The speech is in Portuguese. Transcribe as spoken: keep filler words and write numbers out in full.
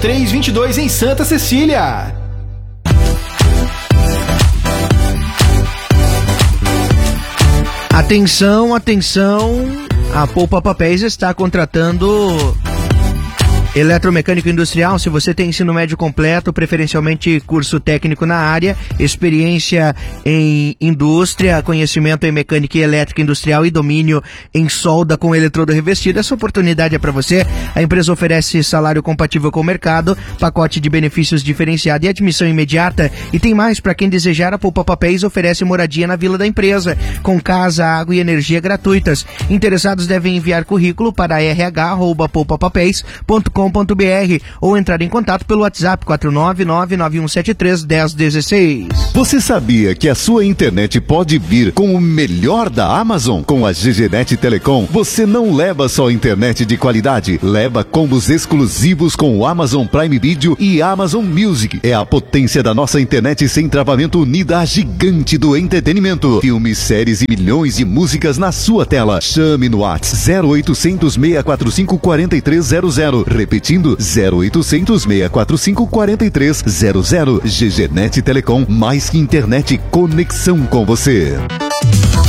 três vinte e dois em Santa Cecília. Atenção, atenção, a Poupa Papéis está contratando eletromecânico industrial. Se você tem ensino médio completo, preferencialmente curso técnico na área, experiência em indústria, conhecimento em mecânica e elétrica industrial e domínio em solda com eletrodo revestido, essa oportunidade é para você. A empresa oferece salário compatível com o mercado, pacote de benefícios diferenciado e admissão imediata. E tem mais, para quem desejar, a Poupa Papéis oferece moradia na vila da empresa, com casa, água e energia gratuitas. Interessados devem enviar currículo para r h arroba poupa papéis ponto com ponto b r ou entrar em contato pelo WhatsApp quatro nove nove nove um sete três um zero um seis. Você sabia que a sua internet pode vir com o melhor da Amazon? Com a GGNet Telecom, você não leva só internet de qualidade, leva combos exclusivos com o Amazon Prime Video e Amazon Music. É a potência da nossa internet sem travamento unida à gigante do entretenimento. Filmes, séries e milhões de músicas na sua tela. Chame no WhatsApp zero oitocentos, seis quatro cinco, quatro três zero zero. Repetindo, zero oitocentos, seis quatro cinco, quatro três zero zero. GGNet Telecom, mais que internet, conexão com você.